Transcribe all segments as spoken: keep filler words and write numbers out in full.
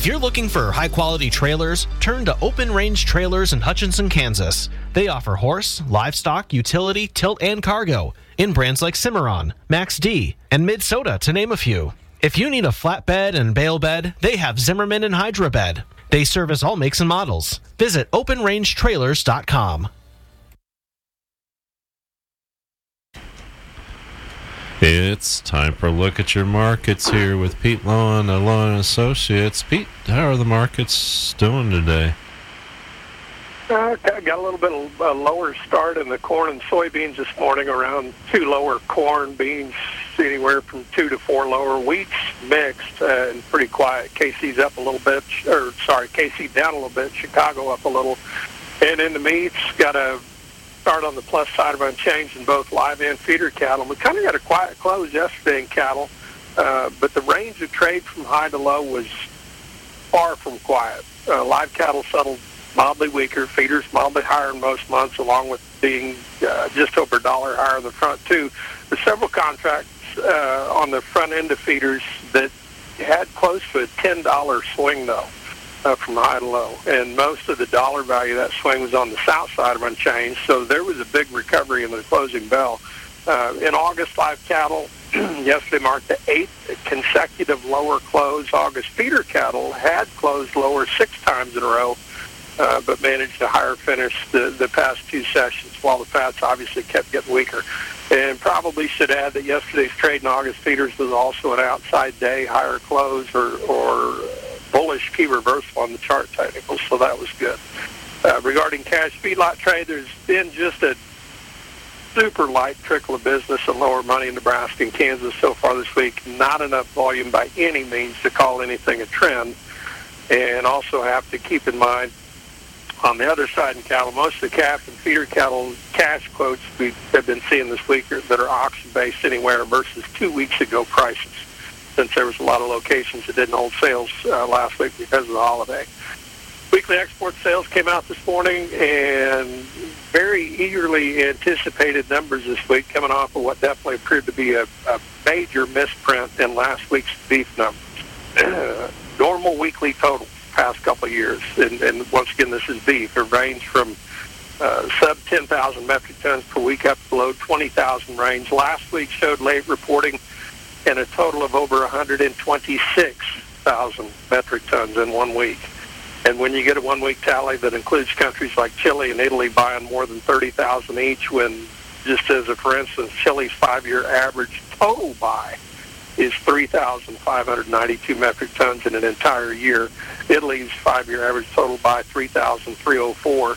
you're looking for high-quality trailers, turn to Open Range Trailers in Hutchinson, Kansas. They offer horse, livestock, utility, tilt, and cargo in brands like Cimarron, Max D, and Mid-Soda, to name a few. If you need a flatbed and bale bed, they have Zimmerman and Hydra Bed. They service all makes and models. Visit open range trailers dot com. It's time for a look at your markets here with Pete Lawn, Lawn and Associates. Pete, how are the markets doing today? Uh, got a little bit of a lower start in the corn and soybeans this morning, around two lower corn, beans anywhere from two to four lower. Wheat's mixed uh, and pretty quiet. K C's up a little bit, or sorry, K C down a little bit, Chicago up a little. And in the meats, got a start on the plus side of unchanged in both live and feeder cattle. We kind of got a quiet close yesterday in cattle, uh, but the range of trade from high to low was far from quiet. Uh, live cattle settled mildly weaker, feeders mildly higher in most months, along with being uh, just over a dollar higher in the front, too. There's several contracts uh, on the front end of feeders that had close to a ten dollar swing, though. Uh, from high to low, and most of the dollar value of that swing was on the south side of unchanged, so there was a big recovery in the closing bell. Uh, in August, live cattle yesterday marked the eighth consecutive lower close. August feeder cattle had closed lower six times in a row, uh, but managed a higher finish the, the past two sessions, while the fats obviously kept getting weaker. And probably should add that yesterday's trade in August feeders was also an outside day, higher close, or, or bullish key reversal on the chart technicals, so that was good. Uh, regarding cash feedlot trade, there's been just a super light trickle of business and lower money in Nebraska and Kansas so far this week. Not enough volume by any means to call anything a trend. And also have to keep in mind, on the other side in cattle, most of the calf and feeder cattle cash quotes we have been seeing this week are, that are auction-based anywhere versus two weeks ago prices, since there was a lot of locations that didn't hold sales uh, last week because of the holiday. Weekly export sales came out this morning, and very eagerly anticipated numbers this week, coming off of what definitely appeared to be a, a major misprint in last week's beef numbers. Normal weekly total past couple of years, and, and once again, this is beef. It ranged from uh, sub ten thousand metric tons per week up below twenty thousand range. Last week showed late reporting and a total of over one hundred twenty-six thousand metric tons in one week. And when you get a one-week tally that includes countries like Chile and Italy buying more than thirty thousand each, when, just as a for instance, Chile's five-year average total buy is three thousand five hundred ninety-two metric tons in an entire year. Italy's five-year average total buy three thousand three hundred four,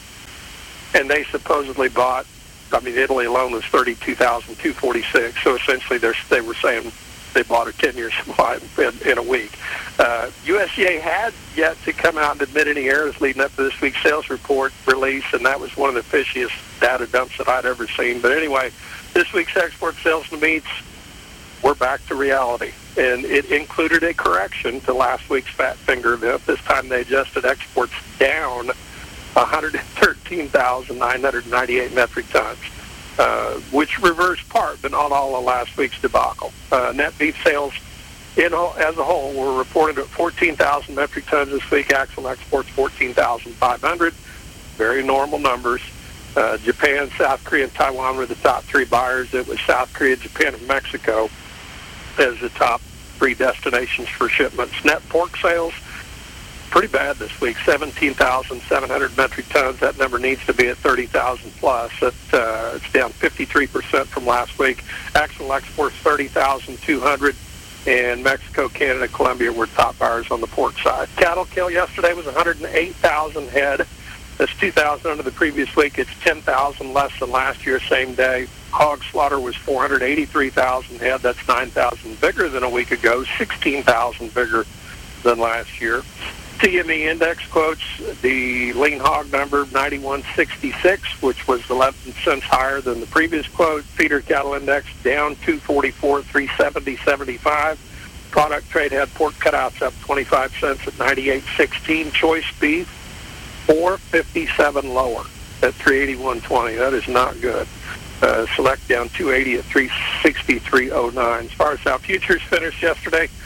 and they supposedly bought, I mean, Italy alone was thirty-two thousand two hundred forty-six, so essentially they were saying they bought a ten-year supply in, in a week. Uh, U S D A had yet to come out and admit any errors leading up to this week's sales report release, and that was one of the fishiest data dumps that I'd ever seen. But anyway, this week's export sales to meats, we're back to reality, and it included a correction to last week's fat finger event. This time they adjusted exports down one hundred thirteen thousand nine hundred ninety-eight metric tons. Uh, which reversed part, but not all of last week's debacle. Uh, net beef sales in all, as a whole were reported at fourteen thousand metric tons this week. Actual exports fourteen thousand five hundred. Very normal numbers. Uh, Japan, South Korea, and Taiwan were the top three buyers. It was South Korea, Japan, and Mexico as the top three destinations for shipments. Net pork sales, pretty bad this week, seventeen thousand seven hundred metric tons. That number needs to be at thirty thousand plus. It, uh, it's down fifty-three percent from last week. Actual exports thirty thousand two hundred, and Mexico, Canada, Colombia were top buyers on the pork side. Cattle kill yesterday was one hundred eight thousand head. That's two thousand under the previous week. It's ten thousand less than last year, same day. Hog slaughter was four hundred eighty-three thousand head. That's nine thousand bigger than a week ago, sixteen thousand bigger than last year. C M E index quotes, the lean hog number ninety-one sixty-six, which was eleven cents higher than the previous quote. Feeder cattle index down two forty-four, three seventy seventy-five. Product trade had pork cutouts up twenty-five cents at ninety-eight sixteen. Choice beef four fifty-seven lower at three eighty-one twenty. That is not good. Uh, select down two eighty at three sixty-three oh nine. As far as how futures finished yesterday,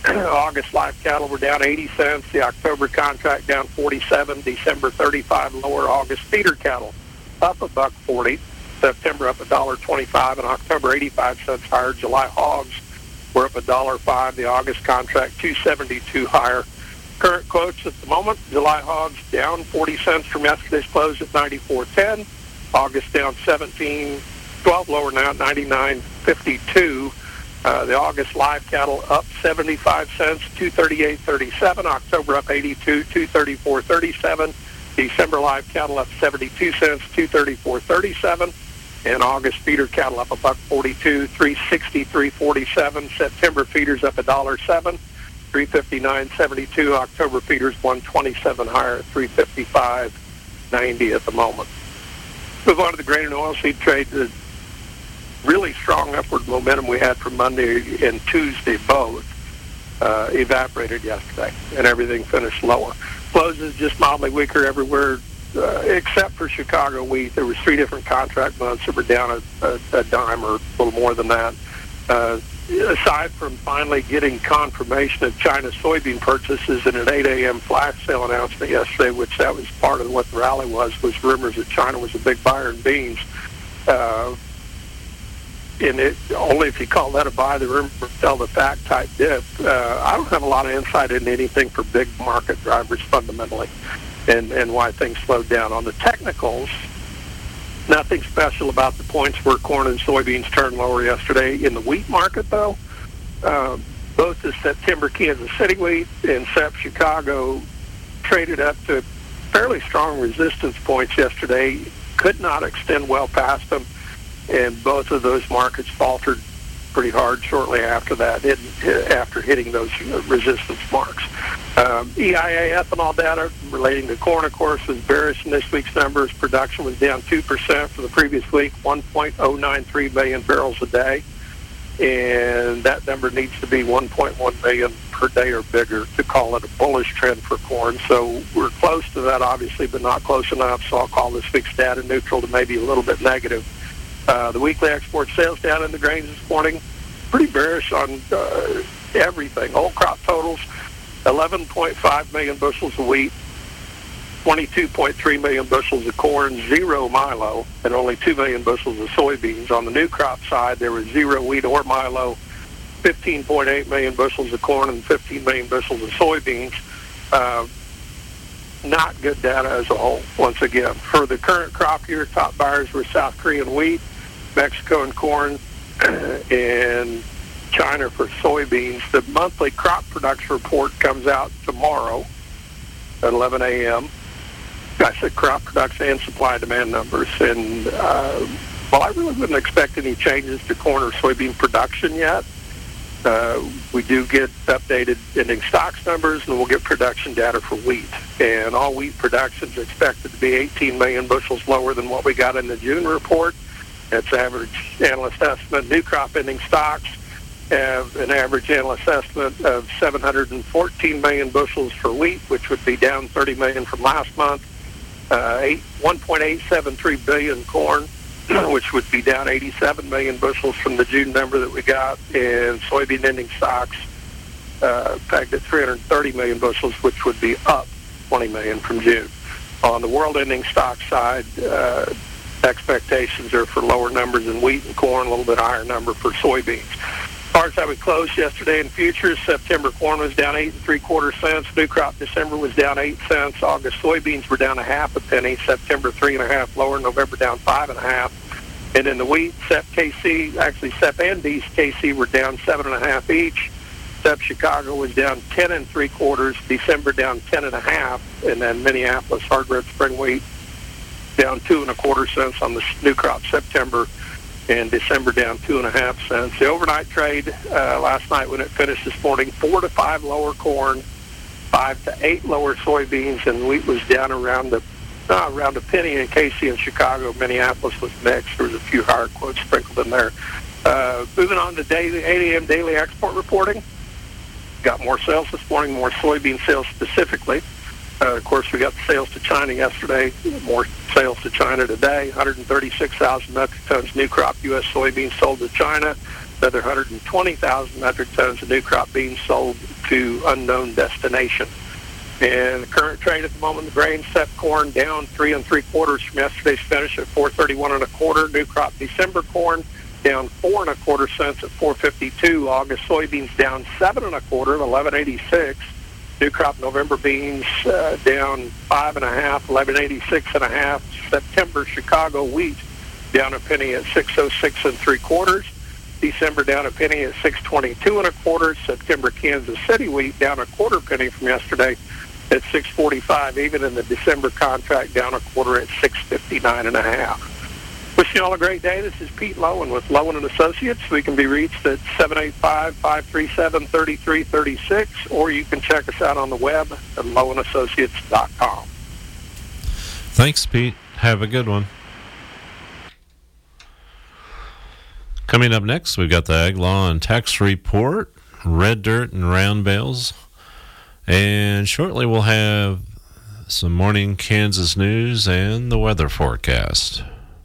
August live cattle were down eighty cents. The October contract down forty-seven. December thirty-five lower. August feeder cattle up a buck forty. September up a dollar twenty-five, and October eighty-five cents higher. July hogs were up a dollar five. The August contract two seventy-two higher. Current quotes at the moment: July hogs down forty cents from yesterday's close at ninety-four ten. August down seventeen, twelve lower now at ninety-nine fifty-two. Uh, the August live cattle up seventy-five cents, two thirty-eight thirty-seven. October up eighty-two, two thirty-four thirty-seven. December live cattle up seventy-two cents, two thirty-four thirty-seven. And August feeder cattle up a buck forty-two, three sixty-three forty-seven. September feeders up a dollar seven, three fifty-nine seventy-two. October feeders one twenty-seven higher, three fifty-five ninety at the moment. Move on to the grain and oilseed trade. The really strong upward momentum we had from Monday and Tuesday both uh, evaporated yesterday, and everything finished lower. Closes just mildly weaker everywhere uh, except for Chicago wheat. There was three different contract months that were down a, a, a dime or a little more than that. Uh, aside from finally getting confirmation of China's soybean purchases in an eight a.m. flash sale announcement yesterday, which that was part of what the rally was, was rumors that China was a big buyer in beans. Uh, and it, only if you call that a buy, the rumor tell the fact type dip. Uh, I don't have a lot of insight into anything for big market drivers fundamentally and, and why things slowed down. On the technicals, nothing special about the points where corn and soybeans turned lower yesterday. In the wheat market, though, uh, both the September Kansas City wheat and Sep Chicago traded up to fairly strong resistance points yesterday, could not extend well past them, and both of those markets faltered pretty hard shortly after that, hit, after hitting those resistance marks. Um, E I A ethanol data relating to corn, of course, was bearish in this week's numbers. Production was down two percent from the previous week, one point oh nine three million barrels a day, and that number needs to be one point one million per day or bigger to call it a bullish trend for corn. So we're close to that, obviously, but not close enough, so I'll call this week's data neutral to maybe a little bit negative. Uh, the weekly export sales down in the grains this morning, pretty bearish on uh, everything. Whole crop totals, eleven point five million bushels of wheat, twenty-two point three million bushels of corn, zero milo, and only two million bushels of soybeans. On the new crop side, there was zero wheat or milo, fifteen point eight million bushels of corn, and fifteen million bushels of soybeans. Uh, not good data as a whole, once again. For the current crop year, top buyers were South Korean wheat, Mexico and corn, and China for soybeans. The monthly crop production report comes out tomorrow at eleven a.m. I said crop production and supply demand numbers. And, uh, well, I really wouldn't expect any changes to corn or soybean production yet. Uh, we do get updated ending stocks numbers, and we'll get production data for wheat. And all wheat production is expected to be eighteen million bushels lower than what we got in the June report. That's average analyst estimate. New crop ending stocks have an average analyst estimate of seven hundred fourteen million bushels for wheat, which would be down thirty million from last month. Uh, eight, one point eight seven three billion corn, which would be down eighty-seven million bushels from the June number that we got, and soybean ending stocks uh, pegged at three hundred thirty million bushels, which would be up twenty million from June. On the world ending stock side, uh, expectations are for lower numbers in wheat and corn, a little bit higher number for soybeans. As far as how we closed yesterday in futures, September corn was down eight and three quarter cents. New crop December was down eight cents. August soybeans were down a half a penny. September three and a half lower. November down five and a half. And in the wheat, Sep K C, actually Sep and D's K C were down seven and a half each. Sep Chicago was down ten and three quarters. December down ten and a half. And then Minneapolis hard red spring wheat down two and a quarter cents on the new crop September, and December down two and a half cents. The overnight trade uh, last night when it finished this morning, four to five lower corn, five to eight lower soybeans, and wheat was down around the uh, around a penny in K C and Chicago. Minneapolis was mixed. There was a few higher quotes sprinkled in there. Uh, moving on to daily eight a.m. daily export reporting. Got more sales this morning, more soybean sales specifically. Uh, of course, we got the sales to China yesterday, more sales to China today, one hundred thirty-six thousand metric tons new crop U S soybeans sold to China, Another one hundred twenty thousand metric tons of new crop beans sold to unknown destination. And the current trade at the moment, the grain set corn down three and three quarters from yesterday's finish at four thirty-one and a quarter. New crop December corn down four and a quarter cents at four fifty-two. August soybeans down seven and a quarter at eleven eighty-six. New crop November beans uh, down five and a half, eleven eighty-six and a half. September Chicago wheat down a penny at six oh six and three quarters. December down a penny at six twenty-two and a quarter. September Kansas City wheat down a quarter penny from yesterday at six forty-five. Even in the December contract down a quarter at six fifty-nine and a half. Wishing you all a great day. This is Pete Lowen with Lowen and Associates. We can be reached at seven eight five, five three seven, three three three six, or you can check us out on the web at lowen associates dot com. Thanks, Pete. Have a good one. Coming up next, we've got the Ag Law and Tax Report, Red Dirt and Round Bales, and shortly we'll have some morning Kansas news and the weather forecast.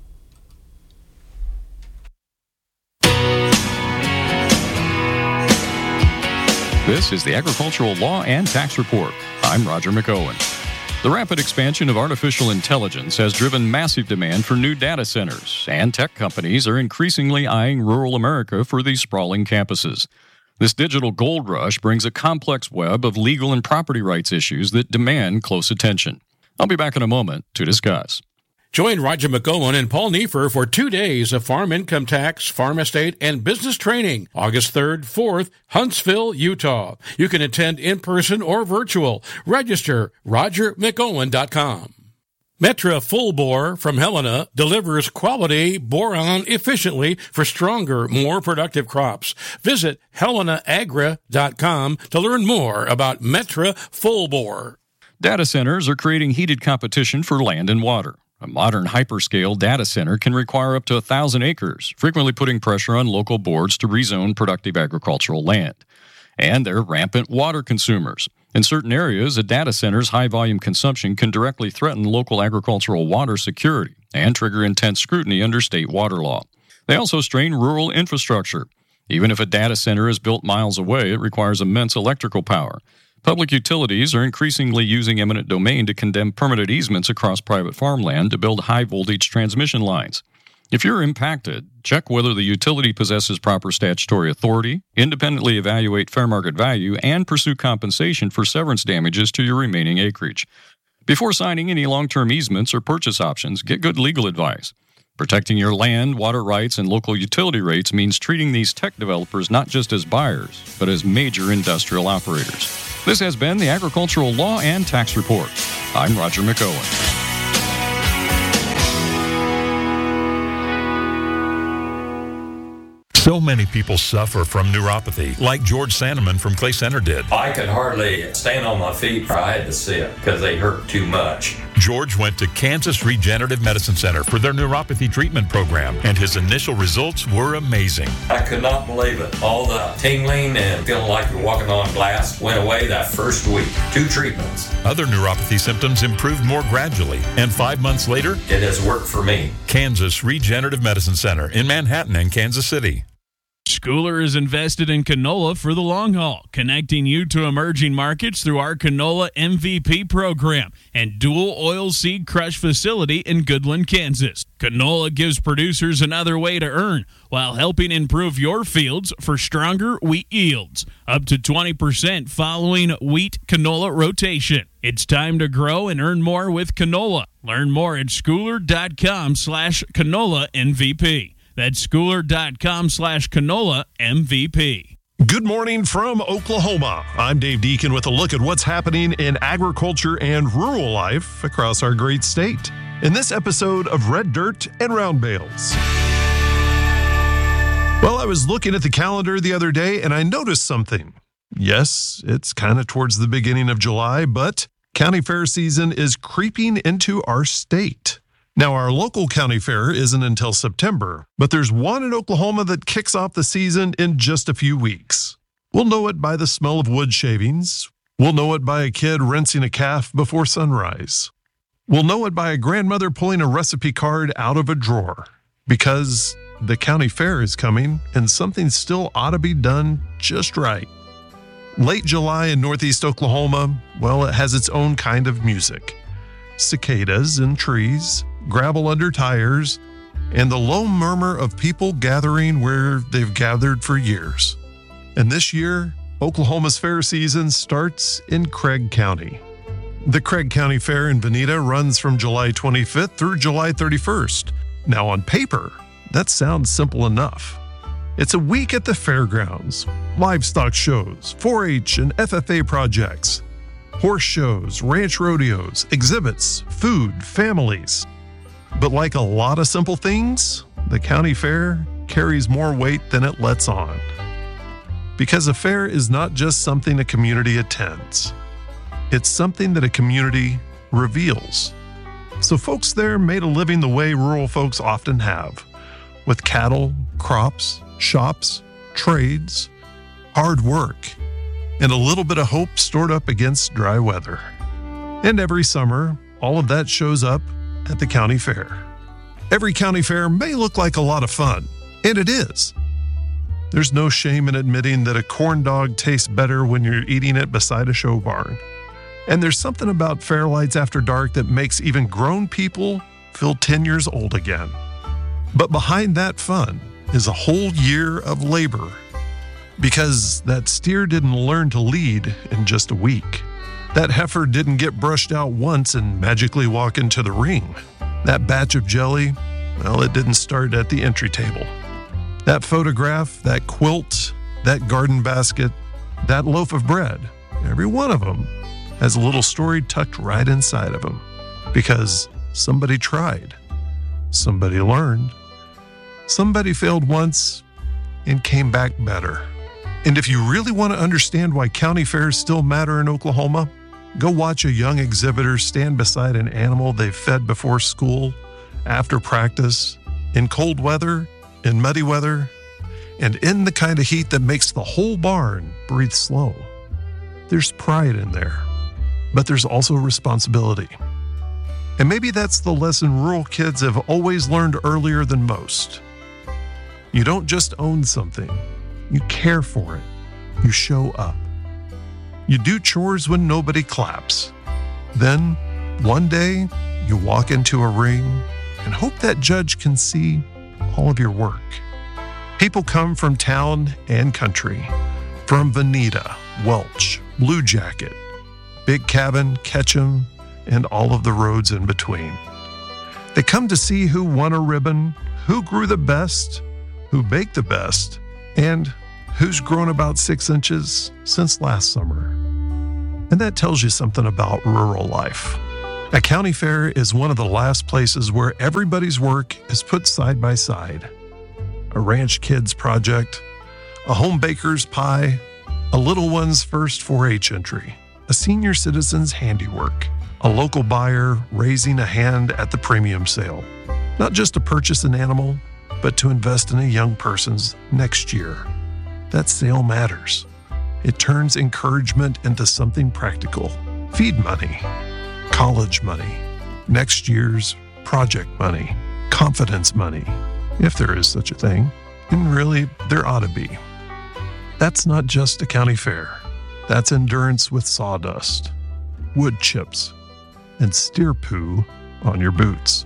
This is the Agricultural Law and Tax Report. I'm Roger McOwen. The rapid expansion of artificial intelligence has driven massive demand for new data centers, and tech companies are increasingly eyeing rural America for these sprawling campuses. This digital gold rush brings a complex web of legal and property rights issues that demand close attention. I'll be back in a moment to discuss. Join Roger McGowan and Paul Neiffer for two days of farm income tax, farm estate, and business training, August third, fourth, Huntsville, Utah. You can attend in person or virtual. Register roger mcgowan dot com. Metra Full Bore from Helena delivers quality boron efficiently for stronger, more productive crops. Visit helena agra dot com to learn more about Metra Full Bore. Data centers are creating heated competition for land and water. A modern hyperscale data center can require up to one thousand acres, frequently putting pressure on local boards to rezone productive agricultural land. And they're rampant water consumers. In certain areas, a data center's high-volume consumption can directly threaten local agricultural water security and trigger intense scrutiny under state water law. They also strain rural infrastructure. Even if a data center is built miles away, it requires immense electrical power. Public utilities are increasingly using eminent domain to condemn permitted easements across private farmland to build high-voltage transmission lines. If you're impacted, check whether the utility possesses proper statutory authority, independently evaluate fair market value, and pursue compensation for severance damages to your remaining acreage. Before signing any long-term easements or purchase options, get good legal advice. Protecting your land, water rights, and local utility rates means treating these tech developers not just as buyers, but as major industrial operators. This has been the Agricultural Law and Tax Report. I'm Roger McOwen. So many people suffer from neuropathy, like George Sandeman from Clay Center did. I could hardly stand on my feet. I had to sit because they hurt too much. George went to Kansas Regenerative Medicine Center for their neuropathy treatment program, and his initial results were amazing. I could not believe it. All the tingling and feeling like you're walking on glass went away that first week. Two treatments. Other neuropathy symptoms improved more gradually, and five months later, it has worked for me. Kansas Regenerative Medicine Center in Manhattan and Kansas City. Schooler is invested in canola for the long haul, connecting you to emerging markets through our Canola M V P program and dual oil seed crush facility in Goodland, Kansas. Canola gives producers another way to earn while helping improve your fields for stronger wheat yields, up to twenty percent following wheat canola rotation. It's time to grow and earn more with canola. Learn more at schooler.com slash canola MVP. That's schooler.com slash canola MVP. Good morning from Oklahoma. I'm Dave Deacon with a look at what's happening in agriculture and rural life across our great state in this episode of Red Dirt and Round Bales. Well, I was looking at the calendar the other day and I noticed something. Yes, it's kind of towards the beginning of July, but county fair season is creeping into our state. Now, our local county fair isn't until September, but there's one in Oklahoma that kicks off the season in just a few weeks. We'll know it by the smell of wood shavings. We'll know it by a kid rinsing a calf before sunrise. We'll know it by a grandmother pulling a recipe card out of a drawer. Because the county fair is coming, and something still ought to be done just right. Late July in Northeast Oklahoma, well, it has its own kind of music. Cicadas in trees, gravel under tires, and the low murmur of people gathering where they've gathered for years. And this year, Oklahoma's fair season starts in Craig County. The Craig County Fair in Veneta runs from July twenty-fifth through July thirty-first. Now, on paper, that sounds simple enough. It's a week at the fairgrounds, livestock shows, four H and F F A projects, horse shows, ranch rodeos, exhibits, food, families. But like a lot of simple things, the county fair carries more weight than it lets on. Because a fair is not just something a community attends. It's something that a community reveals. So folks there made a living the way rural folks often have, with cattle, crops, shops, trades, hard work, and a little bit of hope stored up against dry weather. And every summer, all of that shows up at the county fair. Every county fair may look like a lot of fun, and it is. There's no shame in admitting that a corn dog tastes better when you're eating it beside a show barn. And there's something about fair lights after dark that makes even grown people feel ten years old again. But behind that fun is a whole year of labor, because that steer didn't learn to lead in just a week. That heifer didn't get brushed out once and magically walk into the ring. That batch of jelly, well, it didn't start at the entry table. That photograph, that quilt, that garden basket, that loaf of bread, every one of them has a little story tucked right inside of them, because somebody tried, somebody learned, somebody failed once and came back better. And if you really want to understand why county fairs still matter in Oklahoma, go watch a young exhibitor stand beside an animal they've fed before school, after practice, in cold weather, in muddy weather, and in the kind of heat that makes the whole barn breathe slow. There's pride in there, but there's also responsibility. And maybe that's the lesson rural kids have always learned earlier than most. You don't just own something, you care for it, you show up. You do chores when nobody claps. Then, one day, you walk into a ring and hope that judge can see all of your work. People come from town and country, from Veneta, Welch, Blue Jacket, Big Cabin, Ketchum, and all of the roads in between. They come to see who won a ribbon, who grew the best, who baked the best, and who's grown about six inches since last summer. And that tells you something about rural life. A county fair is one of the last places where everybody's work is put side by side. A ranch kid's project, a home baker's pie, a little one's first four H entry, a senior citizen's handiwork, a local buyer raising a hand at the premium sale. Not just to purchase an animal, but to invest in a young person's next year. That sale matters. It turns encouragement into something practical. Feed money, college money, next year's project money, confidence money, if there is such a thing. And really, there ought to be. That's not just a county fair. That's endurance with sawdust, wood chips, and steer poo on your boots.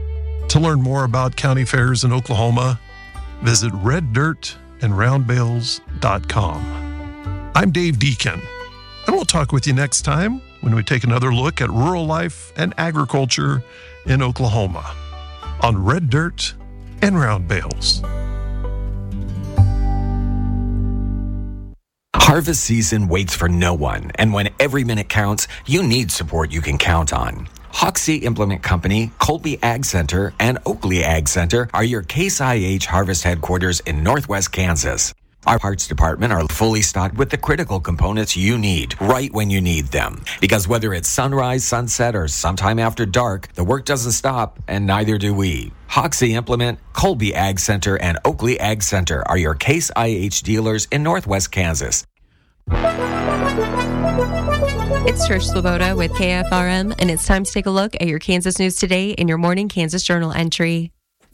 To learn more about county fairs in Oklahoma, visit red dirt and round bales dot com. I'm Dave Deacon, and we'll talk with you next time when we take another look at rural life and agriculture in Oklahoma on Red Dirt and Round Bales. Harvest season waits for no one, and when every minute counts, you need support you can count on. Hoxie Implement Company, Colby Ag Center, and Oakley Ag Center are your Case I H harvest headquarters in northwest Kansas. Our parts department are fully stocked with the critical components you need right when you need them. Because whether it's sunrise, sunset, or sometime after dark, the work doesn't stop, and neither do we. Hoxie Implement, Colby Ag Center, and Oakley Ag Center are your Case I H dealers in northwest Kansas. It's Trish Sloboda with K F R M, and it's time to take a look at your Kansas news today in your morning Kansas Journal entry.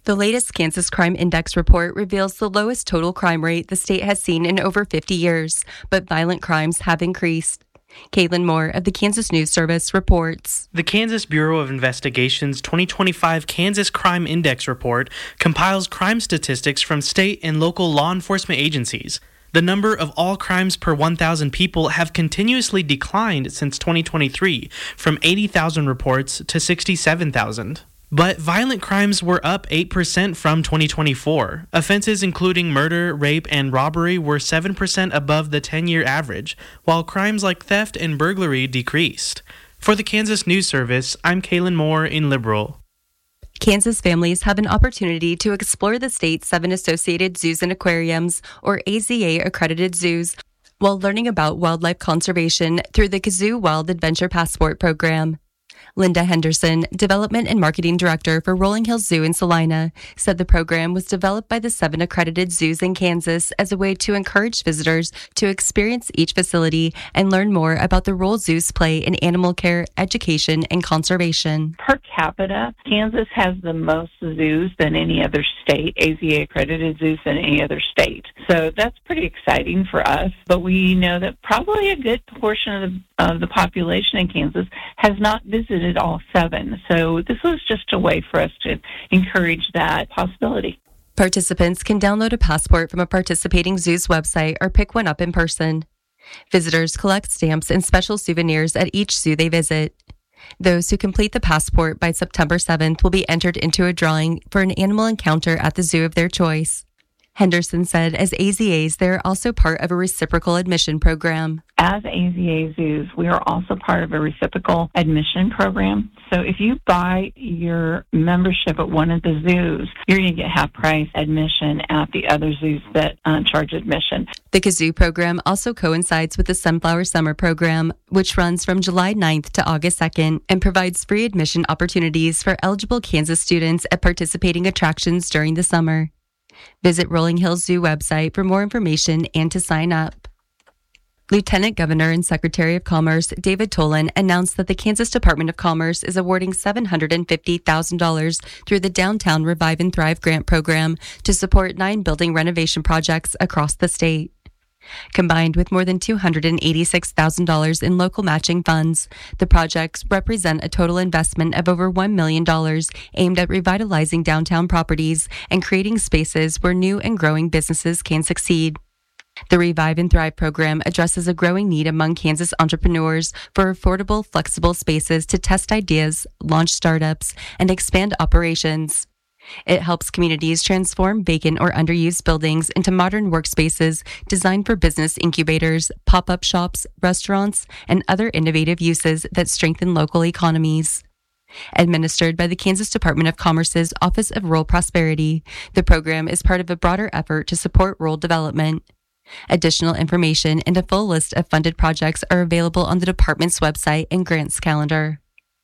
The latest Kansas Crime Index report reveals the lowest total crime rate the state has seen in over fifty years, but violent crimes have increased. Caitlin Moore of the Kansas News Service reports. The Kansas Bureau of Investigation's twenty twenty-five Kansas Crime Index report compiles crime statistics from state and local law enforcement agencies. The number of all crimes per one thousand people have continuously declined since twenty twenty-three, from eighty thousand reports to sixty-seven thousand. But violent crimes were up eight percent from twenty twenty-four. Offenses including murder, rape, and robbery were seven percent above the ten-year average, while crimes like theft and burglary decreased. For the Kansas News Service, I'm Kaylin Moore in Liberal. Kansas families have an opportunity to explore the state's seven associated zoos and aquariums, or A Z A-accredited zoos, while learning about wildlife conservation through the Kazoo Wild Adventure Passport program. Linda Henderson, Development and Marketing Director for Rolling Hills Zoo in Salina, said the program was developed by the seven accredited zoos in Kansas as a way to encourage visitors to experience each facility and learn more about the role zoos play in animal care, education, and conservation. Per capita, Kansas has the most zoos than any other state, A Z A-accredited zoos than any other state. So that's pretty exciting for us, but we know that probably a good portion of the, of the population in Kansas has not visited all seven. So this was just a way for us to encourage that possibility. Participants can download a passport from a participating zoo's website or pick one up in person. Visitors collect stamps and special souvenirs at each zoo they visit. Those who complete the passport by September seventh will be entered into a drawing for an animal encounter at the zoo of their choice. Henderson said as A Z As, they are also part of a reciprocal admission program. As A Z A zoos, we are also part of a reciprocal admission program. So if you buy your membership at one of the zoos, you're going to get half price admission at the other zoos that uh, charge admission. The Kazoo program also coincides with the Sunflower Summer program, which runs from July ninth to August second and provides free admission opportunities for eligible Kansas students at participating attractions during the summer. Visit Rolling Hills Zoo website for more information and to sign up. Lieutenant Governor and Secretary of Commerce David Tolan announced that the Kansas Department of Commerce is awarding seven hundred fifty thousand dollars through the Downtown Revive and Thrive grant program to support nine building renovation projects across the state. Combined with more than two hundred eighty-six thousand dollars in local matching funds, the projects represent a total investment of over one million dollars aimed at revitalizing downtown properties and creating spaces where new and growing businesses can succeed. The Revive and Thrive program addresses a growing need among Kansas entrepreneurs for affordable, flexible spaces to test ideas, launch startups, and expand operations. It helps communities transform vacant or underused buildings into modern workspaces designed for business incubators, pop-up shops, restaurants, and other innovative uses that strengthen local economies. Administered by the Kansas Department of Commerce's Office of Rural Prosperity, the program is part of a broader effort to support rural development. Additional information and a full list of funded projects are available on the department's website and grants calendar.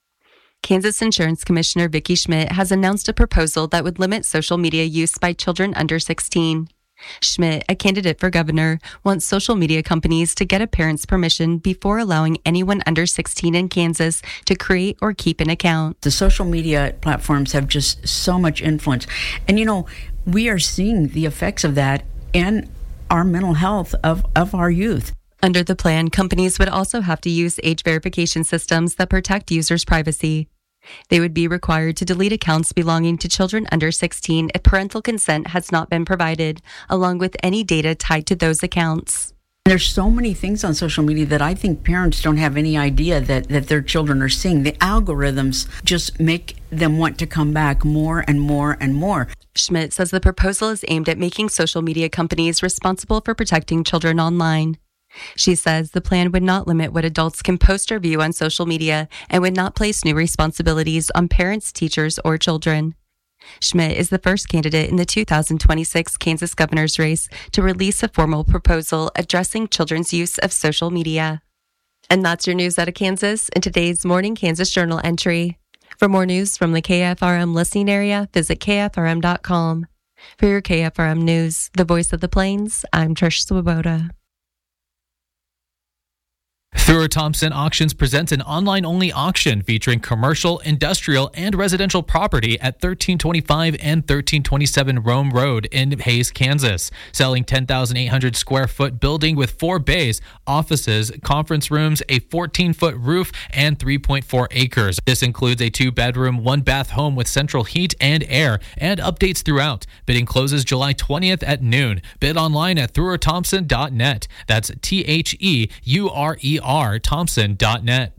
Kansas Insurance Commissioner Vicki Schmidt has announced a proposal that would limit social media use by children under sixteen. Schmidt, a candidate for governor, wants social media companies to get a parent's permission before allowing anyone under sixteen in Kansas to create or keep an account. The social media platforms have just so much influence. And, you know, we are seeing the effects of that in our mental health of, of our youth. Under the plan, companies would also have to use age verification systems that protect users' privacy. They would be required to delete accounts belonging to children under sixteen if parental consent has not been provided, along with any data tied to those accounts. There's so many things on social media that I think parents don't have any idea that, that their children are seeing. The algorithms just make them want to come back more and more and more. Schmidt says the proposal is aimed at making social media companies responsible for protecting children online. She says the plan would not limit what adults can post or view on social media and would not place new responsibilities on parents, teachers, or children. Schmidt is the first candidate in the two thousand twenty-six Kansas governor's race to release a formal proposal addressing children's use of social media. And that's your news out of Kansas in today's Morning Kansas Journal entry. For more news from the K F R M listening area, visit K F R M dot com. For your K F R M News, the voice of the Plains, I'm Trish Swoboda. Thurr Thompson Auctions presents an online-only auction featuring commercial, industrial, and residential property at thirteen twenty-five and thirteen twenty-seven Rome Road in Hays, Kansas. Selling ten thousand eight hundred square foot building with four bays, offices, conference rooms, a fourteen foot roof, and three point four acres. This includes a two-bedroom, one-bath home with central heat and air, and updates throughout. Bidding closes July twentieth at noon. Bid online at thurr thompson dot net. That's T H E U R E R Thompson dot net.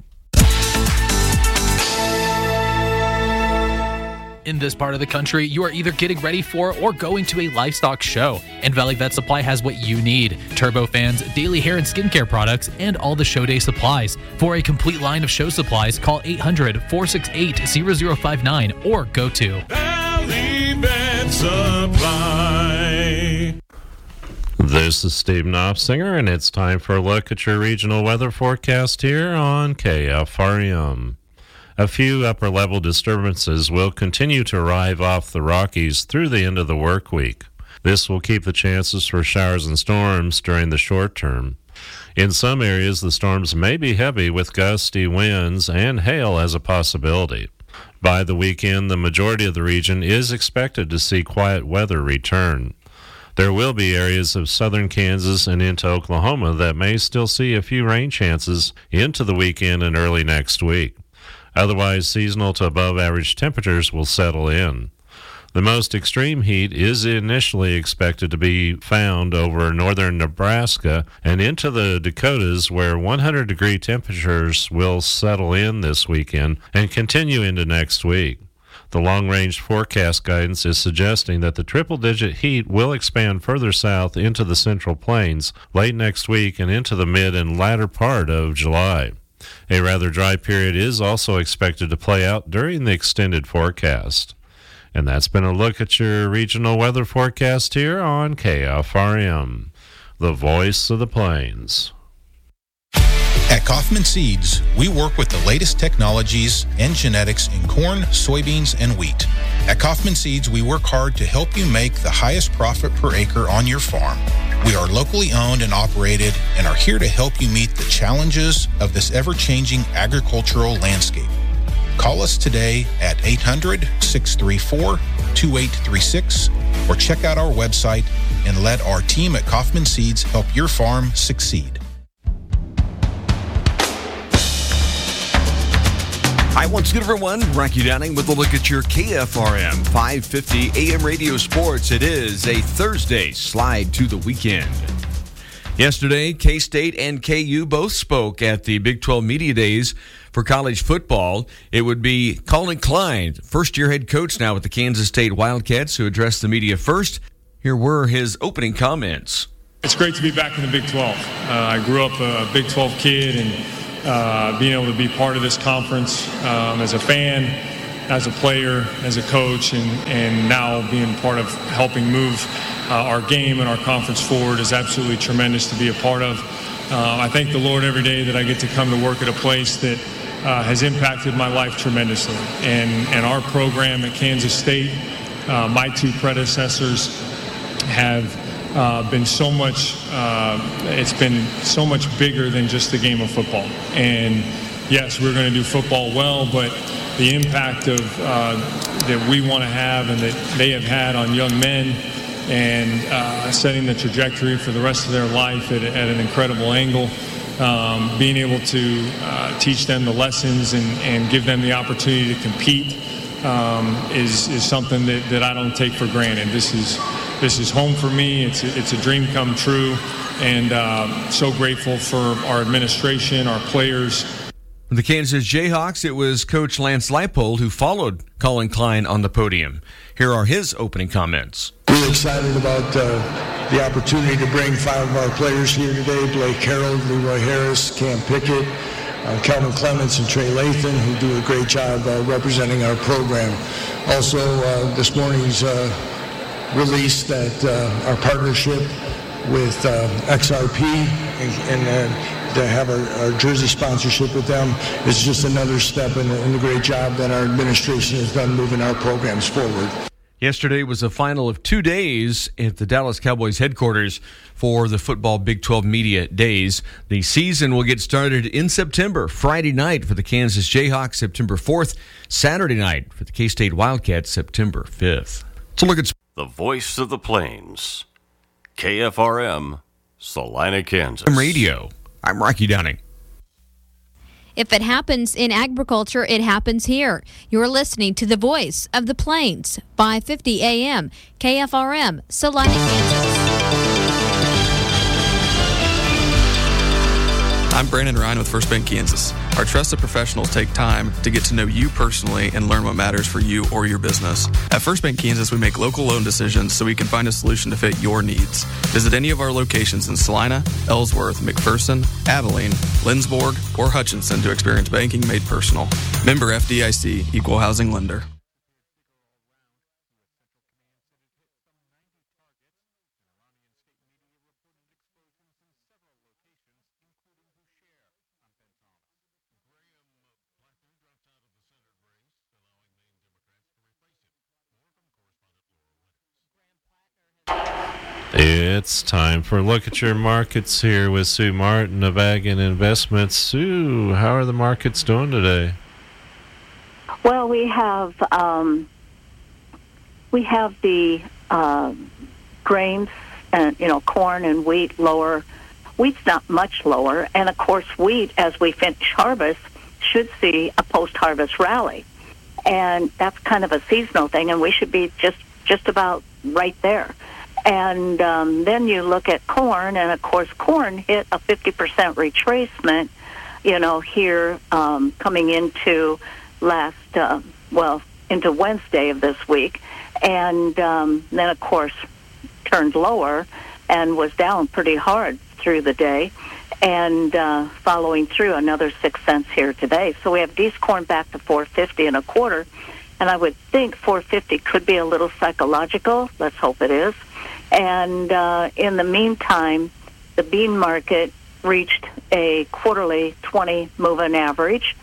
In this part of the country, you are either getting ready for or going to a livestock show, and Valley Vet Supply has what you need: turbofans, daily hair and skincare products, and all the show day supplies. For a complete line of show supplies, call eight hundred, four six eight, zero zero five nine or go to Valley Vet Supply. This is Steve Knopfsinger, and it's time for a look at your regional weather forecast here on K F R M. A few upper-level disturbances will continue to arrive off the Rockies through the end of the work week. This will keep the chances for showers and storms during the short term. In some areas, the storms may be heavy with gusty winds and hail as a possibility. By the weekend, the majority of the region is expected to see quiet weather return. There will be areas of southern Kansas and into Oklahoma that may still see a few rain chances into the weekend and early next week. Otherwise, seasonal to above average temperatures will settle in. The most extreme heat is initially expected to be found over northern Nebraska and into the Dakotas, where one hundred degree temperatures will settle in this weekend and continue into next week. The long-range forecast guidance is suggesting that the triple-digit heat will expand further south into the Central Plains late next week and into the mid and latter part of July. A rather dry period is also expected to play out during the extended forecast. And that's been a look at your regional weather forecast here on K F R M, the voice of the plains. At Kaufman Seeds, we work with the latest technologies and genetics in corn, soybeans, and wheat. At Kaufman Seeds, we work hard to help you make the highest profit per acre on your farm. We are locally owned and operated and are here to help you meet the challenges of this ever-changing agricultural landscape. Call us today at eight hundred, six three four, two eight three six or check out our website and let our team at Kaufman Seeds help your farm succeed. Hi, once again, everyone. Rocky Downing with a look at your K F R M five fifty A M radio sports. It is a Thursday slide to the weekend. Yesterday, K-State and K U both spoke at the Big twelve Media Days for college football. It would be Colin Klein, first-year head coach now with the Kansas State Wildcats, who addressed the media first. Here were his opening comments. It's great to be back in the Big twelve. Uh, I grew up a Big twelve kid, and Uh, being able to be part of this conference um, as a fan, as a player, as a coach, and, and now being part of helping move uh, our game and our conference forward is absolutely tremendous to be a part of. Uh, I thank the Lord every day that I get to come to work at a place that uh, has impacted my life tremendously. And, and our program at Kansas State, uh, my two predecessors have Uh, been so much, uh, it's been so much bigger than just the game of football. And yes, we're going to do football well, but the impact of uh, that we want to have and that they have had on young men and uh, setting the trajectory for the rest of their life at, at an incredible angle, um, being able to uh, teach them the lessons and, and give them the opportunity to compete um, is, is something that, that I don't take for granted. This is This is home for me. It's a, it's a dream come true, and uh, so grateful for our administration, our players. The Kansas Jayhawks, it was Coach Lance Leipold who followed Colin Klein on the podium. Here are his opening comments. We're excited about uh, the opportunity to bring five of our players here today: Blake Harold, Leroy Harris, Cam Pickett, uh, Calvin Clements, and Trey Lathan, who do a great job uh, representing our program. Also, uh, this morning's uh, release that uh, our partnership with uh, X R P and, and uh, to have our, our jersey sponsorship with them is just another step in, in the great job that our administration has done moving our programs forward. Yesterday was the final of two days at the Dallas Cowboys headquarters for the football Big twelve Media Days. The season will get started in September, Friday night for the Kansas Jayhawks, September fourth, Saturday night for the K-State Wildcats, September fifth. So look at the voice of the Plains, K F R M, Salina, Kansas. Radio. I'm Rocky Downing. If it happens in agriculture, it happens here. You're listening to the voice of the Plains, five fifty A M, K F R M, Salina, Kansas. I'm Brandon Ryan with First Bank Kansas. Our trusted professionals take time to get to know you personally and learn what matters for you or your business. At First Bank Kansas, we make local loan decisions so we can find a solution to fit your needs. Visit any of our locations in Salina, Ellsworth, McPherson, Abilene, Lindsborg, or Hutchinson to experience banking made personal. Member F D I C, Equal Housing Lender. It's time for a look at your markets here with Sue Martin of Ag and Investments. Sue, how are the markets doing today? Well, we have um, we have the uh, grains and you know corn and wheat lower. Wheat's not much lower, and of course, wheat as we finish harvest should see a post-harvest rally, and that's kind of a seasonal thing, and we should be just just about right there. And um, then you look at corn, and of course, corn hit a fifty percent retracement, you know, here um, coming into last, uh, well, into Wednesday of this week. And um, then, of course, turned lower and was down pretty hard through the day and uh, following through another six cents here today. So we have D's corn back to four fifty and a quarter. And I would think four fifty could be a little psychological. Let's hope it is. And uh, in the meantime, the bean market reached a quarterly twenty moving average,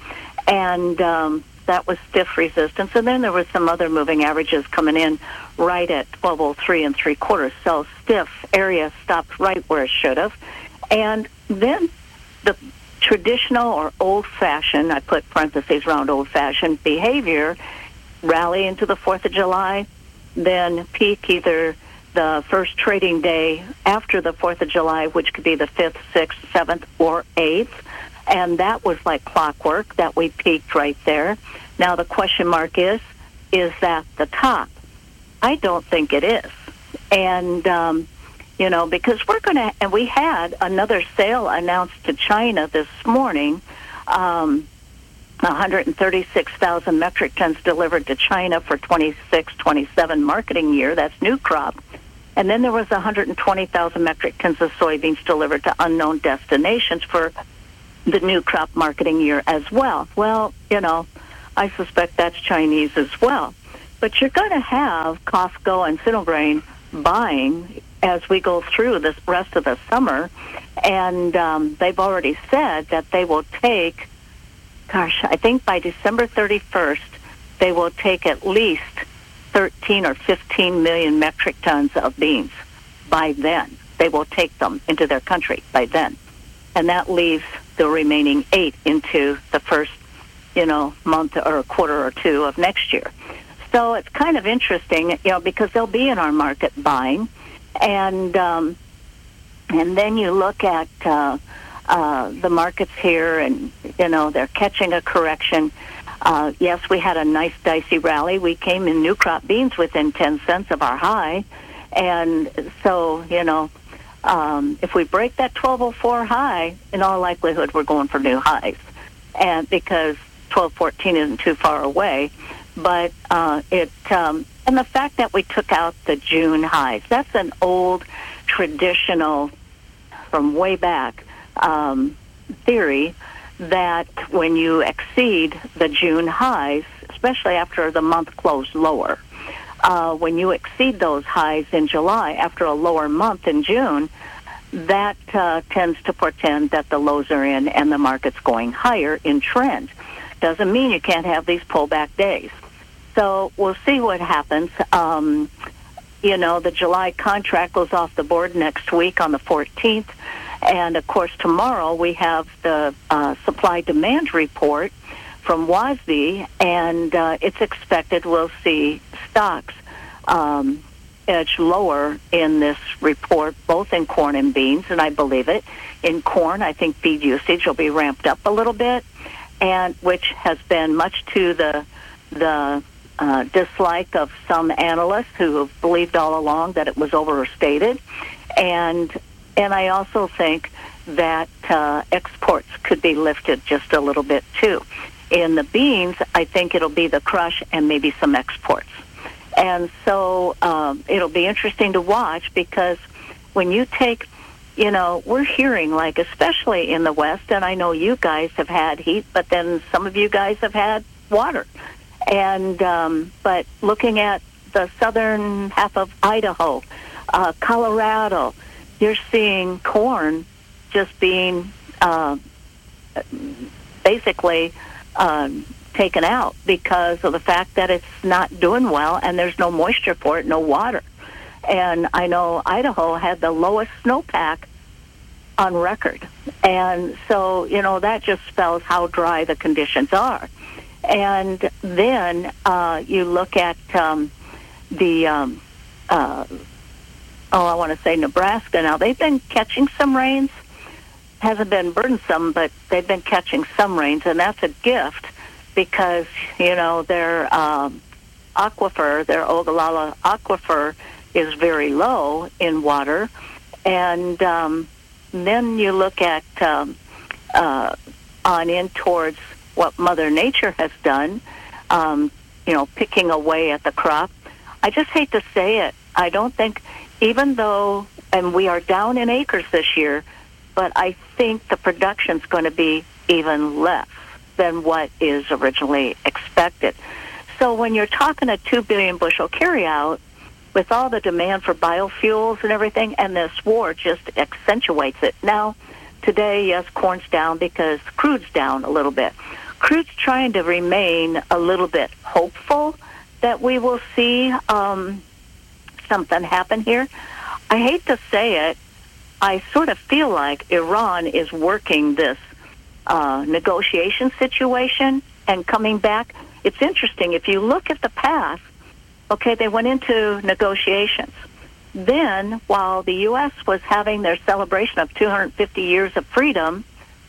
and um, that was stiff resistance. And then there were some other moving averages coming in right at twelve oh three and three quarters. So stiff area stopped right where it should have. And then the traditional or old-fashioned, I put parentheses around old-fashioned behavior, rally into the fourth of July, then peak either the first trading day after the fourth of July, which could be the fifth, sixth, seventh, or eighth. And that was like clockwork, that we peaked right there. Now the question mark is, is that the top? I don't think it is. And, um, you know, because we're going to, and we had another sale announced to China this morning, um, one hundred thirty-six thousand metric tons delivered to China for twenty-six twenty-seven marketing year. That's new crop. And then there was one hundred twenty thousand metric tons of soybeans delivered to unknown destinations for the new crop marketing year as well. Well, you know, I suspect that's Chinese as well. But you're going to have Costco and Sinelgrain buying as we go through this rest of the summer. And um, they've already said that they will take, gosh, I think by December thirty-first, they will take at least thirteen or fifteen million metric tons of beans by then. They will take them into their country by then. And that leaves the remaining eight into the first, you know, month or a quarter or two of next year. So it's kind of interesting, you know, because they'll be in our market buying. And, um, and then you look at uh, uh, the markets here and, you know, they're catching a correction. Uh, yes, we had a nice dicey rally. We came in new crop beans within ten cents of our high. And so, you know, um, if we break that twelve oh four high, in all likelihood, we're going for new highs. And because twelve fourteen isn't too far away. But uh, it, um, and the fact that we took out the June highs, that's an old traditional, from way back, um, theory that when you exceed the June highs, especially after the month closed lower, uh, when you exceed those highs in July after a lower month in June, that uh, tends to portend that the lows are in and the market's going higher in trend. Doesn't mean you can't have these pullback days. so we'll see what happens. Um, you know, the July contract goes off the board next week on the fourteenth. And, of course, tomorrow we have the uh, supply-demand report from W A S D, and uh, it's expected we'll see stocks um, edge lower in this report, both in corn and beans, and I believe it. In corn, I think feed usage will be ramped up a little bit, and which has been much to the the uh, dislike of some analysts who have believed all along that it was overstated. And and I also think that uh, exports could be lifted just a little bit, too. In the beans, I think it'll be the crush and maybe some exports. And so um, it'll be interesting to watch, because when you take, you know, we're hearing, like, especially in the West, and I know you guys have had heat, but then some of you guys have had water. And um, but looking at the southern half of Idaho, uh, Colorado, you're seeing corn just being uh, basically um, taken out because of the fact that it's not doing well and there's no moisture for it, no water. And I know Idaho had the lowest snowpack on record. And so, you know, that just spells how dry the conditions are. And then uh, you look at um, the... Um, uh, Oh, I want to say Nebraska now. They've been catching some rains. Hasn't been burdensome, but they've been catching some rains, and that's a gift because, you know, their um, aquifer, their Ogallala aquifer is very low in water. And um, then you look at um, uh, on in towards what Mother Nature has done, um, you know, picking away at the crop. I just hate to say it. I don't think... Even though, and we are down in acres this year, but I think the production's going to be even less than what is originally expected. So when you're talking a two billion bushel carryout, with all the demand for biofuels and everything, and this war just accentuates it. Now, today, yes, corn's down because crude's down a little bit. Crude's trying to remain a little bit hopeful that we will see... Um, something happen here. I hate to say it, I sort of feel like Iran is working this uh, negotiation situation and coming back. It's interesting. If you look at the past, okay, they went into negotiations. Then, while the U S was having their celebration of two hundred fifty years of freedom,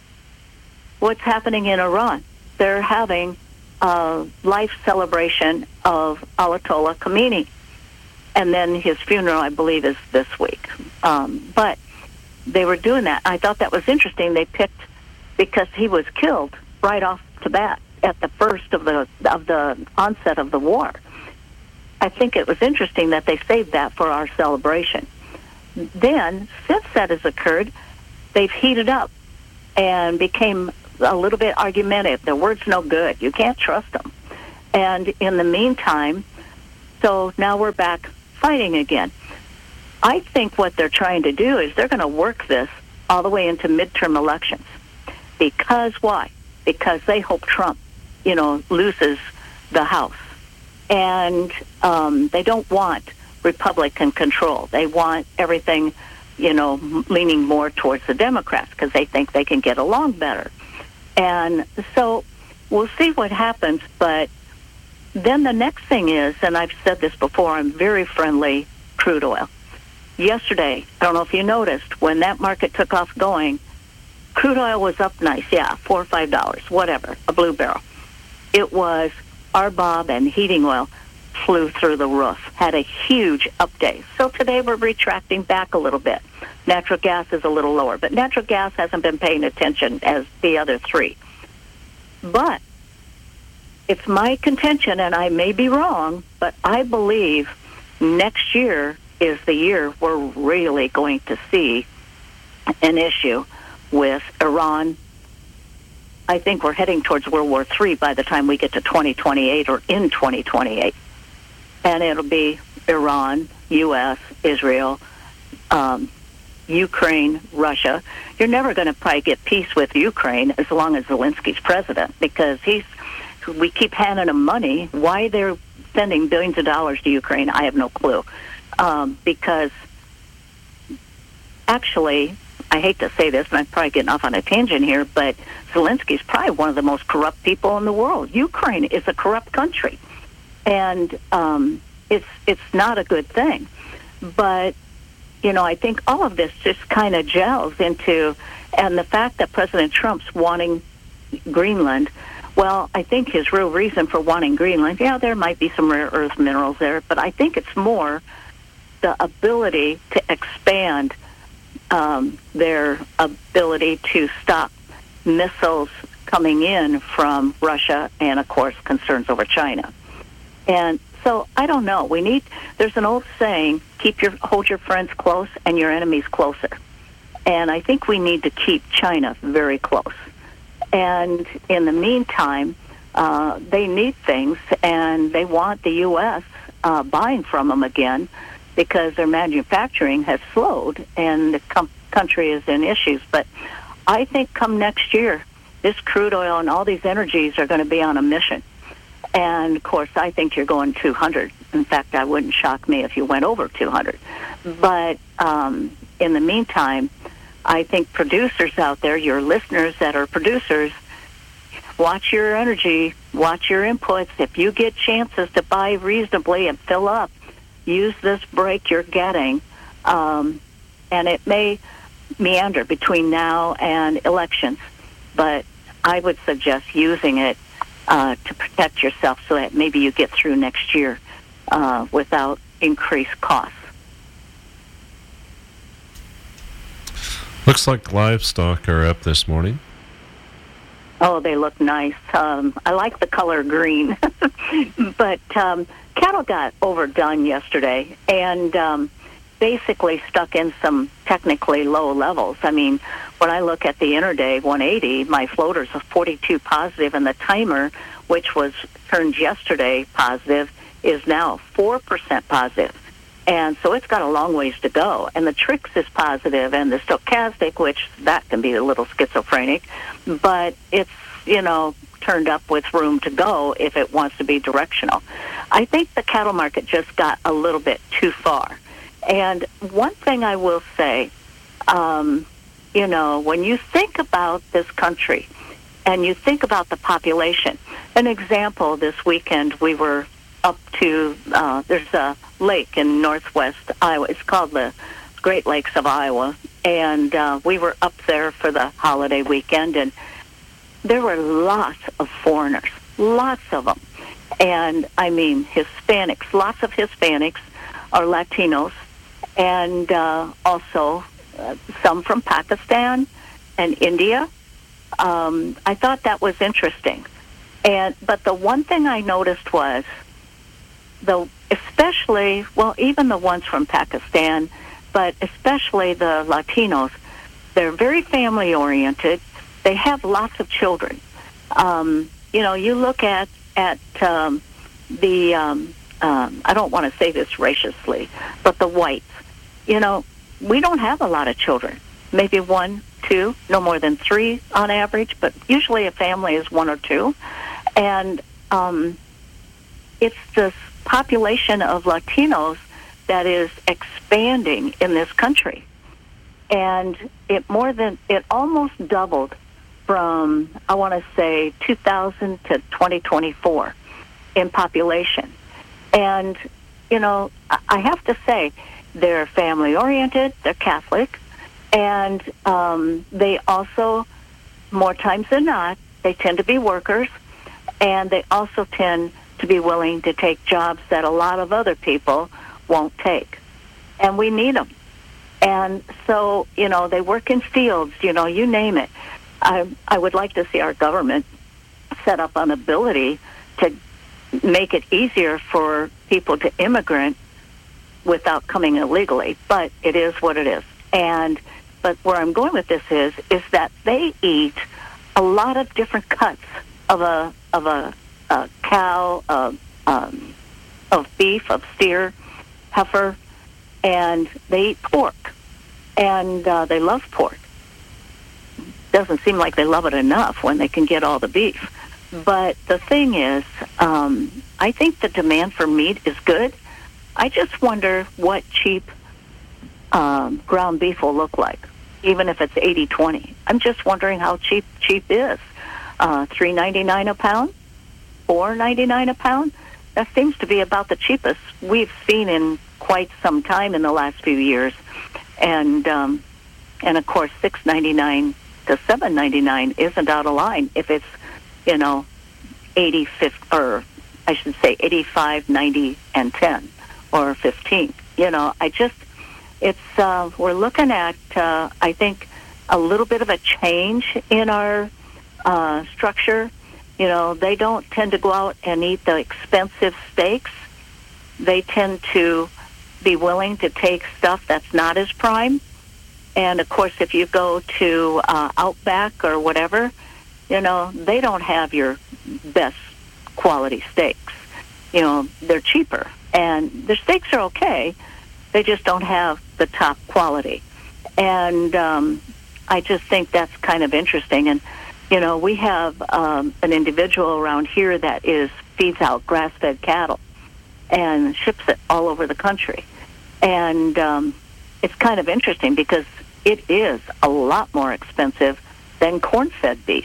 what's happening in Iran? They're having a life celebration of Ayatollah Khomeini. And then his funeral, I believe, is this week. Um, but they were doing that. I thought that was interesting. They picked, because he was killed right off the bat at the first of the of the onset of the war. I think it was interesting that they saved that for our celebration. Then, since that has occurred, they've heated up and became a little bit argumentative. Their word's no good. You can't trust them. And in the meantime, so now we're back fighting again. I think what they're trying to do is they're going to work this all the way into midterm elections. Because why? Because they hope Trump, you know, loses the House. And um, they don't want Republican control. They want everything, you know, leaning more towards the Democrats because they think they can get along better. And so we'll see what happens, but then the next thing is, and I've said this before, I'm very friendly crude oil. Yesterday, I don't know if you noticed, when that market took off going, crude oil was up nice, yeah, four or five dollars, whatever, a blue barrel. It was R B O B and heating oil flew through the roof, had a huge up day. So today we're retracting back a little bit. Natural gas is a little lower, but natural gas hasn't been paying attention as the other three. But it's my contention, and I may be wrong, but I believe next year is the year we're really going to see an issue with Iran. I think we're heading towards World War Three by the time we get to twenty twenty-eight or in twenty twenty-eight. And it'll be Iran, U S, Israel, um, Ukraine, Russia. You're never going to probably get peace with Ukraine as long as Zelensky's president, because he's we keep handing them money. Why they're sending billions of dollars to Ukraine? I have no clue. Um, because actually, I hate to say this, and I'm probably getting off on a tangent here, but Zelensky's probably one of the most corrupt people in the world. Ukraine is a corrupt country, and um, it's it's not a good thing. But, you know, I think all of this just kind of gels into, and the fact that President Trump's wanting Greenland, well, I think his real reason for wanting Greenland, yeah, there might be some rare earth minerals there, but I think it's more the ability to expand um, their ability to stop missiles coming in from Russia and, of course, concerns over China. And so I don't know. We need, there's an old saying, keep your, hold your friends close and your enemies closer. And I think we need to keep China very close. And in the meantime, uh, they need things, and they want the U S uh, buying from them again because their manufacturing has slowed and the com- country is in issues. But I think come next year, this crude oil and all these energies are going to be on a mission. And, of course, I think you're going two hundred. In fact, I wouldn't shock me if you went over two hundred. But um, in the meantime, I think producers out there, your listeners that are producers, watch your energy, watch your inputs. If you get chances to buy reasonably and fill up, use this break you're getting. Um, and it may meander between now and elections, but I would suggest using it uh, to protect yourself so that maybe you get through next year uh, without increased costs. Looks like livestock are up this morning. Oh, they look nice. Um, I like the color green. But um, cattle got overdone yesterday and um, basically stuck in some technically low levels. I mean, when I look at the interday one eighty, my floater's a forty-two positive, and the timer, which was turned yesterday positive, is now four percent positive. And so it's got a long ways to go. And the Trix is positive, and the stochastic, which that can be a little schizophrenic, but it's, you know, turned up with room to go if it wants to be directional. I think the cattle market just got a little bit too far. And one thing I will say, um, you know, when you think about this country and you think about the population, an example, this weekend we were up to, uh, there's a lake in northwest Iowa. It's called the Great Lakes of Iowa. And uh, we were up there for the holiday weekend, and there were lots of foreigners, lots of them. And, I mean, Hispanics, lots of Hispanics or Latinos, and uh, also uh, some from Pakistan and India. Um, I thought that was interesting. And but the one thing I noticed was, the especially, well, even the ones from Pakistan, but especially the Latinos, they're very family-oriented. They have lots of children. Um, you know, you look at, at um, the, um, um, I don't want to say this raciously, but the whites. You know, we don't have a lot of children. Maybe one, two, no more than three on average, but usually a family is one or two. And um, it's this population of Latinos that is expanding in this country. And it more than, it almost doubled from, I want to say, two thousand to twenty twenty-four in population. And, you know, I have to say, they're family-oriented, they're Catholic, and um, they also, more times than not, they tend to be workers, and they also tend to be willing to take jobs that a lot of other people won't take. And we need them. And so, you know, they work in fields, you know, you name it. I, I would like to see our government set up an ability to make it easier for people to immigrate without coming illegally. But it is what it is. And but where I'm going with this is is that they eat a lot of different cuts of a of a, a cow, uh, um, of beef, of steer, heifer, and they eat pork, and uh, they love pork. Doesn't seem like they love it enough when they can get all the beef. But the thing is, um, I think the demand for meat is good. I just wonder what cheap um, ground beef will look like, even if it's eighty twenty. I'm just wondering how cheap cheap is. Uh, three ninety-nine a pound, four ninety-nine a pound. That seems to be about the cheapest we've seen in quite some time in the last few years, and um, and of course six ninety-nine to seven ninety-nine isn't out of line if it's, you know, eighty, or I should say eighty-five, ninety, and ten, or fifteen. You know, I just, it's, uh, we're looking at, uh, I think, a little bit of a change in our uh, structure. You know, they don't tend to go out and eat the expensive steaks. They tend to be willing to take stuff that's not as prime. And, of course, if you go to uh, Outback or whatever, you know, they don't have your best quality steaks. You know, they're cheaper. And their steaks are okay. They just don't have the top quality. And um, I just think that's kind of interesting. And, you know, we have um, an individual around here that is feeds out grass-fed cattle and ships it all over the country. And um, it's kind of interesting because it is a lot more expensive than corn-fed beef.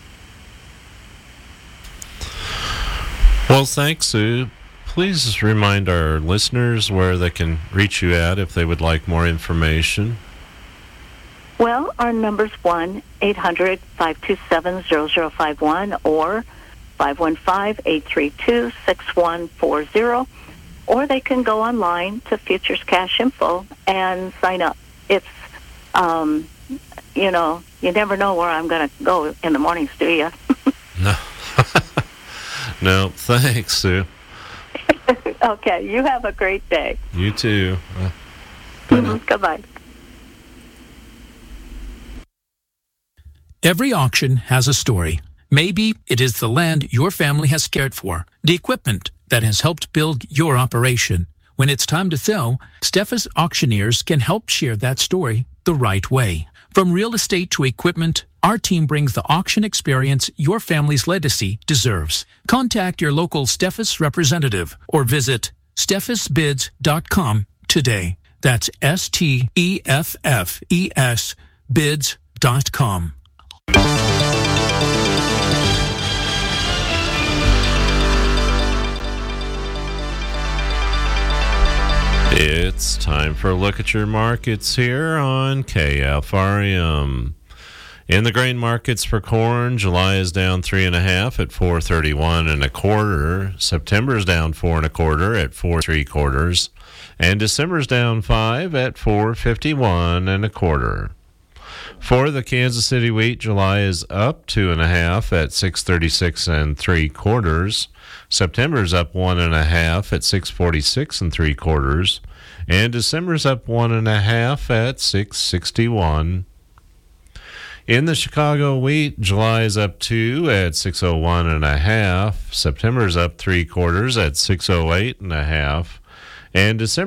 Well, thanks, Sue. Please remind our listeners where they can reach you at if they would like more information. Well, our number's one eight hundred, five two seven, zero zero five one or five one five, eight three two, six one four zero, or they can go online to Futures Cash Info and sign up. It's, um, you know, you never know where I'm going to go in the mornings, do you? No. No, thanks, Sue. Okay, you have a great day. You too. Uh, mm-hmm. Goodbye. Every auction has a story. Maybe it is the land your family has cared for, the equipment that has helped build your operation. When it's time to sell, Steffes Auctioneers can help share that story the right way. From real estate to equipment, our team brings the auction experience your family's legacy deserves. Contact your local Steffes representative or visit steffes bids dot com today. That's S T E F F E S bids dot com. It's time for a look at your markets here on K F R M. In the grain markets for corn, July is down three and a half at four thirty-one and a quarter. September is down four and a quarter at four three quarters, and December is down five at four fifty-one and a quarter. For the Kansas City wheat, July is up two and a half at six thirty-six and three quarters. September's up one and a half at six forty-six and three quarters, and December's up one and a half at six sixty-one. In the Chicago wheat, July is up two at six oh one and a half. September's up three quarters at six oh eight and a half, and December